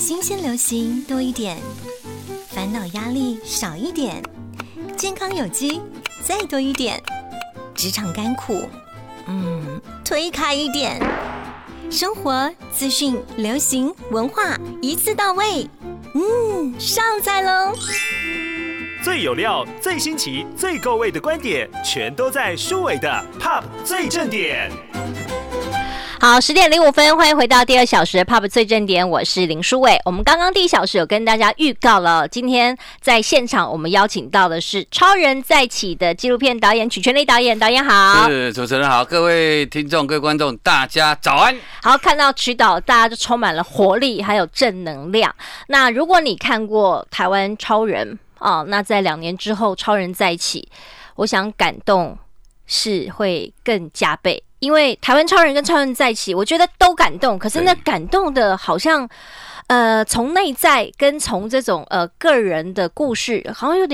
新鲜流行多一点，烦恼压力少一点，健康有机再多一点，职场甘苦推开一点，生活资讯流行文化一次到位，上菜喽！ 最有料、最新奇、最够味的观点，全都在舒伟的 Pop 最正点。 好，10点05分，欢迎回到第2小时的 Pop 最正点，我是林舒伟。我们刚刚第1小时有跟大家预告了，今天在现场我们邀请到的是《超人再起》的纪录片导演曲全力导演，导演好。 是，主持人好，各位听众、各位观众，大家早安。 好，看到曲导，大家就充满了活力，还有正能量。那如果你看过台湾超人那在2年之后，《超人再起》，我想感动是会更加倍。因为台湾超人跟超人在一起，我觉得都感动，可是那感动的好像从内在跟从这种个人的故事好像有